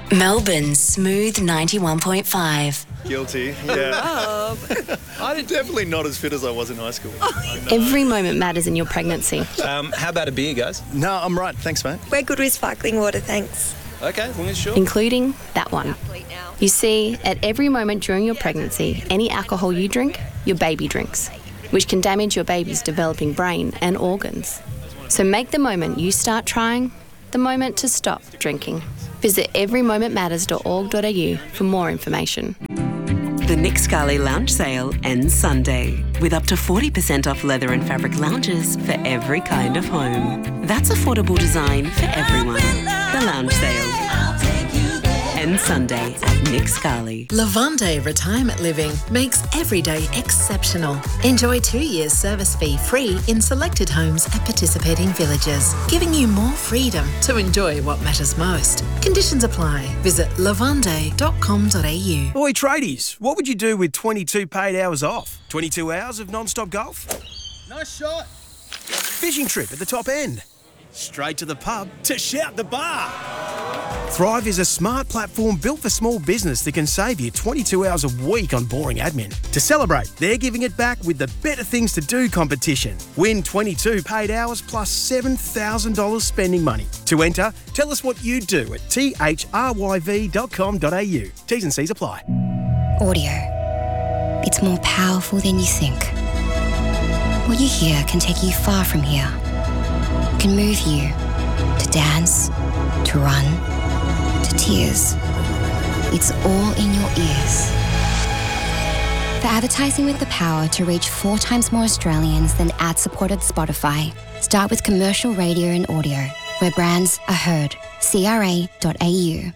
Melbourne's Smooth 91.5. Guilty, yeah. I'm definitely not as fit as I was in high school. Every moment matters in your pregnancy. How about a beer, guys? No, I'm right. Thanks, mate. We're good with sparkling water, thanks. Okay, as long as sure. Including that one. You see, at every moment during your pregnancy, any alcohol you drink, your baby drinks, which can damage your baby's developing brain and organs. So make the moment you start trying the moment to stop drinking. Visit everymomentmatters.org.au for more information. The Nick Scali Lounge Sale ends Sunday with up to 40% off leather and fabric lounges for every kind of home. That's affordable design for everyone. The Lounge Sale ends Sunday at Nick Scali. Lavande Retirement Living makes every day exceptional. Enjoy 2 years service fee free in selected homes at participating villages, giving you more freedom to enjoy what matters most. Conditions apply. Visit lavande.com.au. Oi, tradies, what would you do with 22 paid hours off? 22 hours of non-stop golf? Nice shot. Fishing trip at the top end? Straight to the pub to shout the bar? Thrive is a smart platform built for small business that can save you 22 hours a week on boring admin. To celebrate, they're giving it back with the Better Things to Do competition. Win 22 paid hours plus $7,000 spending money. To enter, tell us what you do at thryv.com.au. T's and C's apply. Audio. It's more powerful than you think. What you hear can take you far from here. It can move you to dance, to run, to tears. It's all in your ears. For advertising with the power to reach 4 times more Australians than ad-supported Spotify, start with commercial radio and audio, where brands are heard. CRA.au.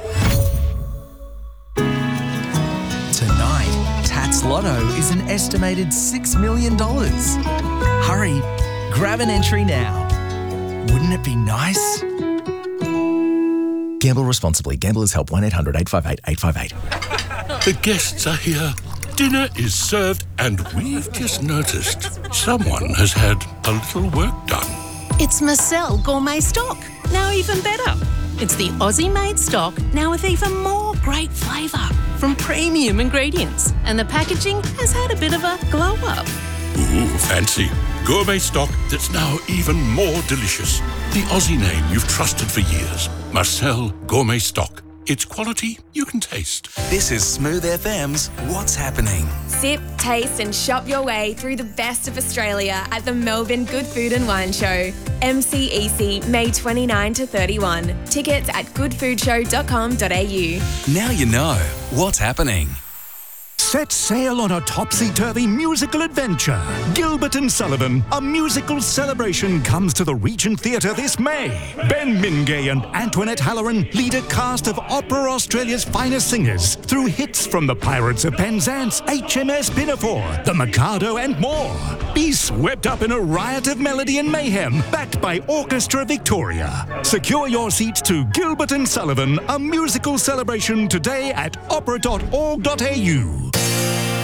Tonight, Tats Lotto is an estimated $6 million. Hurry, grab an entry now. Wouldn't it be nice? Gamble responsibly. Gamblers Help 1-800-858-858. The guests are here. Dinner is served and we've just noticed someone has had a little work done. It's Marcel Gourmet Stock, now even better. It's the Aussie-made stock, now with even more great flavour from premium ingredients. And the packaging has had a bit of a glow-up. Ooh, fancy. Gourmet stock that's now even more delicious. The Aussie name you've trusted for years. Marcel Gourmet Stock. It's quality you can taste. This is Smooth FM's What's Happening. Sip, taste and shop your way through the best of Australia at the Melbourne Good Food and Wine Show. MCEC, May 29 to 31. Tickets at goodfoodshow.com.au. Now you know what's happening. Set sail on a topsy-turvy musical adventure. Gilbert and Sullivan, a musical celebration, comes to the Regent Theatre this May. Ben Mingay and Antoinette Halloran lead a cast of Opera Australia's finest singers through hits from the Pirates of Penzance, HMS Pinafore, The Mikado and more. Be swept up in a riot of melody and mayhem, backed by Orchestra Victoria. Secure your seats to Gilbert and Sullivan, a musical celebration today at opera.org.au.